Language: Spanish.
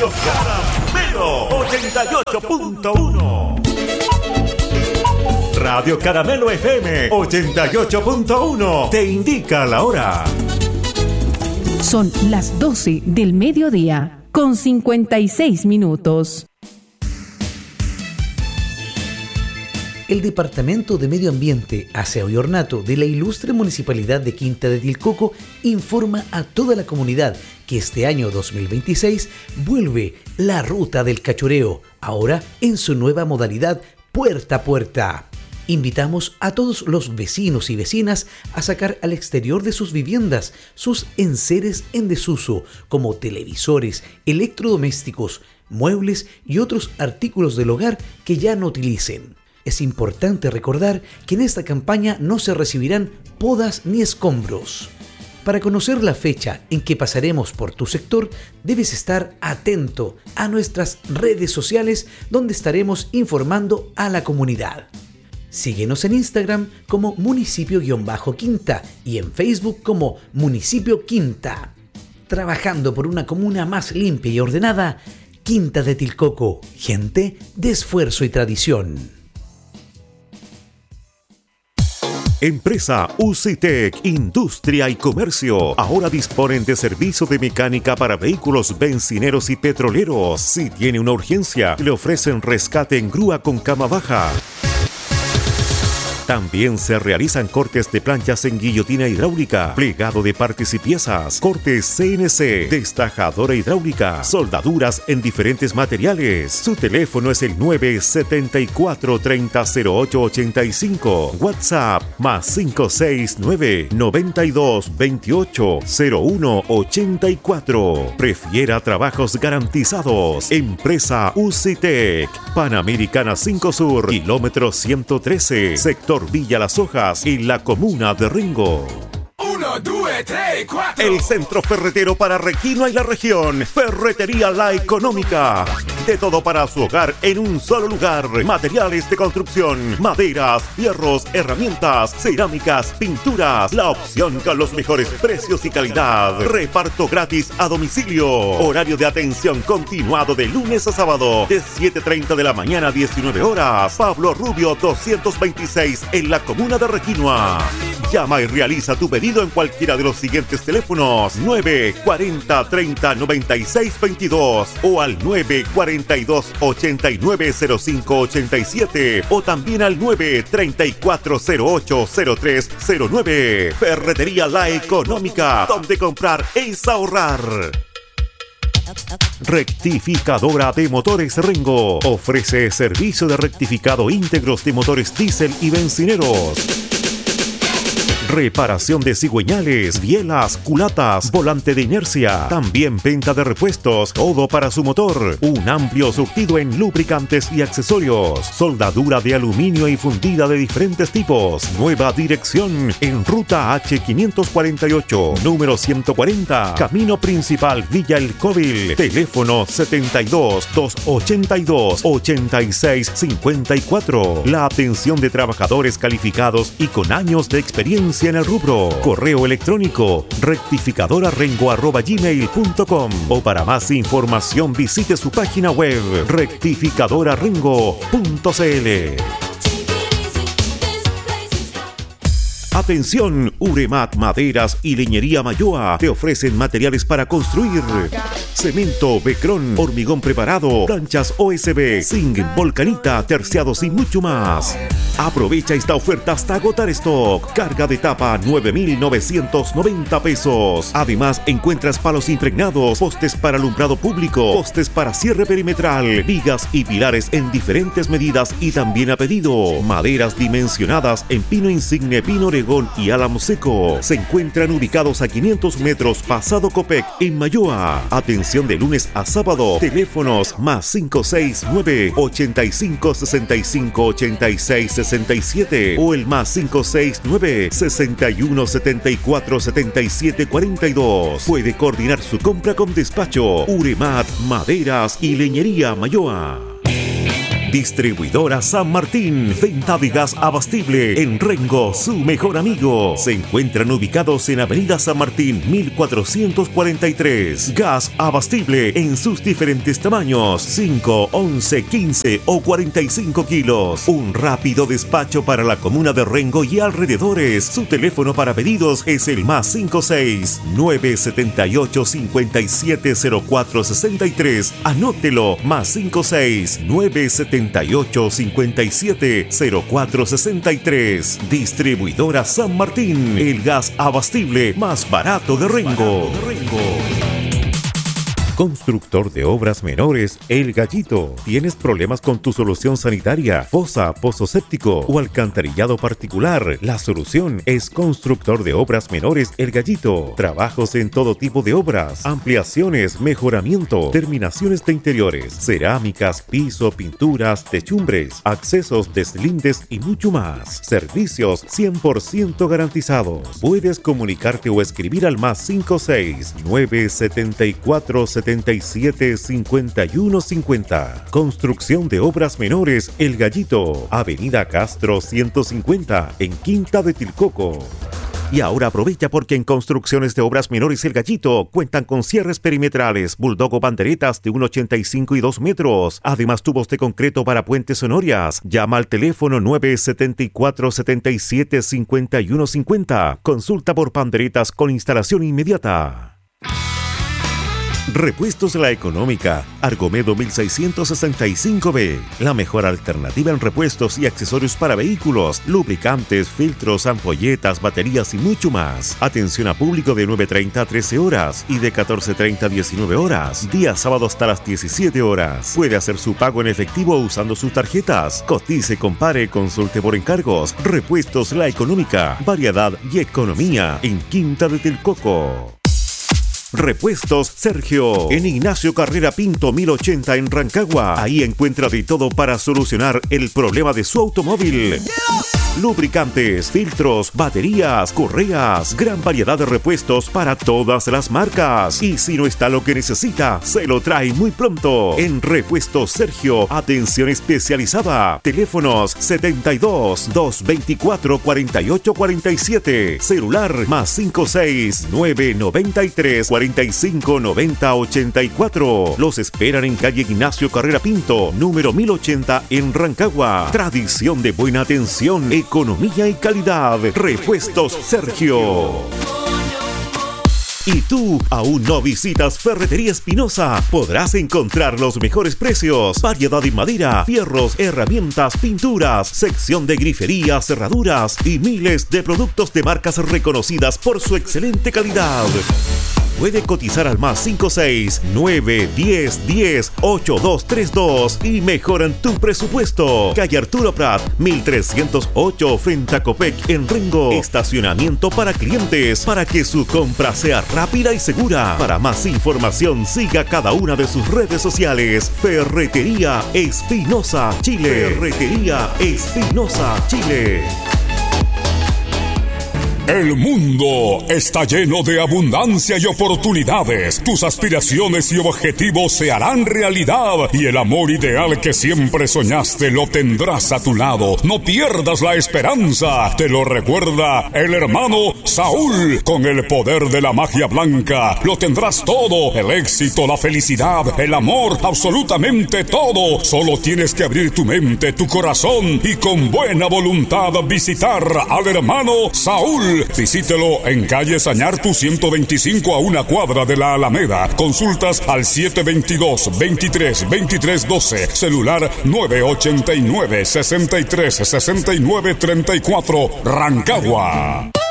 Radio Caramelo 88.1. Radio Caramelo FM 88.1 te indica la hora. Son las 12 del mediodía con 56 minutos. El Departamento de Medio Ambiente, Aseo y Ornato de la ilustre Municipalidad de Quinta de Tilcoco informa a toda la comunidad que este año 2026 vuelve la Ruta del Cachureo, ahora en su nueva modalidad puerta a puerta. Invitamos a todos los vecinos y vecinas a sacar al exterior de sus viviendas sus enseres en desuso, como televisores, electrodomésticos, muebles y otros artículos del hogar que ya no utilicen. Es importante recordar que en esta campaña no se recibirán podas ni escombros. Para conocer la fecha en que pasaremos por tu sector, debes estar atento a nuestras redes sociales donde estaremos informando a la comunidad. Síguenos en Instagram como municipio-quinta y en Facebook como Municipio Quinta. Trabajando por una comuna más limpia y ordenada, Quinta de Tilcoco, gente de esfuerzo y tradición. Empresa UCITEC, Industria y Comercio, ahora disponen de servicio de mecánica para vehículos bencineros y petroleros. Si tiene una urgencia, le ofrecen rescate en grúa con cama baja. También se realizan cortes de planchas en guillotina hidráulica, plegado de partes y piezas, cortes CNC, destajadora hidráulica, soldaduras en diferentes materiales. Su teléfono es el 974-300885. WhatsApp +569 92 28 01 84. Prefiera trabajos garantizados. Empresa UCITEC, Panamericana 5 Sur, kilómetro 113, sector Villa Las Hojas, en la comuna de Rengo. 1, 2, 3, 4. El centro ferretero para Requinoa y la región. Ferretería La Económica. De todo para su hogar en un solo lugar. Materiales de construcción, maderas, fierros, herramientas, cerámicas, pinturas. La opción con los mejores precios y calidad. Reparto gratis a domicilio. Horario de atención continuado de lunes a sábado, de 7:30 de la mañana a 19 horas. Pablo Rubio 226 en la comuna de Requinoa. Llama y realiza tu pedido en cualquiera de los siguientes teléfonos: 940 30 96 22 o al 942 89 05 87 o también al 934 08 03 09. Ferretería La Económica, donde comprar es ahorrar. Rectificadora de Motores Rengo ofrece servicio de rectificado íntegros de motores diésel y bencineros. Reparación de cigüeñales, bielas, culatas, volante de inercia. También venta de repuestos, todo para su motor. Un amplio surtido en lubricantes y accesorios. Soldadura de aluminio y fundida de diferentes tipos. Nueva dirección en Ruta H548, número 140. Camino Principal Villa El Cóvil. Teléfono 72 282 86 54. La atención de trabajadores calificados y con años de experiencia en el rubro. Correo electrónico rectificadorarengo@gmail.com o para más información visite su página web rectificadorarengo.cl. Atención, Uremat Maderas y Leñería Mayoa te ofrecen materiales para construir: cemento, becrón, hormigón preparado, planchas OSB, zinc, volcanita, terciados y mucho más. Aprovecha esta oferta hasta agotar stock. Carga de tapa 9,990 pesos. Además, encuentras palos impregnados, postes para alumbrado público, postes para cierre perimetral, vigas y pilares en diferentes medidas y también a pedido. Maderas dimensionadas en pino insigne, pino oregón y álamo seco. Se encuentran ubicados a 500 metros pasado Copec en Mayoa. Atención de lunes a sábado. Teléfonos +569 85 65 86 67 o el +569 61 74 77 42. Puede coordinar su compra con despacho. Uremat Maderas y Leñería Mayoa. Distribuidora San Martín. Venta de gas abastible en Rengo, su mejor amigo. Se encuentran ubicados en Avenida San Martín 1443. Gas abastible en sus diferentes tamaños: 5, 11, 15 o 45 kilos. Un rápido despacho para la comuna de Rengo y alrededores. Su teléfono para pedidos es el +56 978 570463. Anótelo: +56 978 570463. Distribuidora San Martín, el gas abastible más barato de Rengo. Constructor de obras menores El Gallito. ¿Tienes problemas con tu solución sanitaria, fosa, pozo séptico o alcantarillado particular? La solución es Constructor de Obras Menores El Gallito. Trabajos en todo tipo de obras, ampliaciones, mejoramiento, terminaciones de interiores, cerámicas, piso, pinturas, techumbres, accesos, deslindes y mucho más. Servicios 100% garantizados. Puedes comunicarte o escribir al +56 974 77 51 50. Construcción de obras menores El Gallito. Avenida Castro 150 en Quinta de Tilcoco. Y ahora aprovecha porque en Construcciones de Obras Menores El Gallito cuentan con cierres perimetrales, bulldog o banderetas de 1,85 y 2 metros. Además, tubos de concreto para puentes o norias. Llama al teléfono 974 77 51 50. Consulta por banderetas con instalación inmediata. Repuestos La Económica, Argomedo 1665B. La mejor alternativa en repuestos y accesorios para vehículos, lubricantes, filtros, ampolletas, baterías y mucho más. Atención a público de 9:30 a 13 horas y de 14:30 a 19 horas. Día sábado hasta las 17 horas. Puede hacer su pago en efectivo usando sus tarjetas. Cotice, compare, consulte por encargos. Repuestos La Económica, variedad y economía en Quinta de Tilcoco. Repuestos Sergio, en Ignacio Carrera Pinto 1080 en Rancagua. Ahí encuentra de todo para solucionar el problema de su automóvil. Lubricantes, filtros, baterías, correas, gran variedad de repuestos para todas las marcas. Y si no está lo que necesita, se lo trae muy pronto. En Repuestos Sergio, atención especializada. Teléfonos 72 224 4847. Celular +56 993 45 90 84. Los esperan en calle Ignacio Carrera Pinto, número 1080 en Rancagua. Tradición de buena atención, economía y calidad. Repuestos Sergio. ¿Y tú aún no visitas Ferretería Espinosa? Podrás encontrar los mejores precios, variedad en madera, fierros, herramientas, pinturas, sección de grifería, cerraduras y miles de productos de marcas reconocidas por su excelente calidad. Puede cotizar al +56 910 10 8232 y mejoran tu presupuesto. Calle Arturo Prat 1308 frente a Copec en Rengo. Estacionamiento para clientes para que su compra sea rápida y segura. Para más información siga cada una de sus redes sociales. Ferretería Espinosa Chile. Ferretería Espinosa Chile. El mundo está lleno de abundancia y oportunidades. Tus aspiraciones y objetivos se harán realidad y el amor ideal que siempre soñaste lo tendrás a tu lado. No pierdas la esperanza. Te lo recuerda el hermano Saúl. Con el poder de la magia blanca lo tendrás todo. El éxito, la felicidad, el amor, absolutamente todo. Solo tienes que abrir tu mente, tu corazón y con buena voluntad visitar al hermano Saúl. Visítelo en calle Sañartu 125 a una cuadra de la Alameda. Consultas al 722-23-2312. Celular 989-63-6934. Rancagua.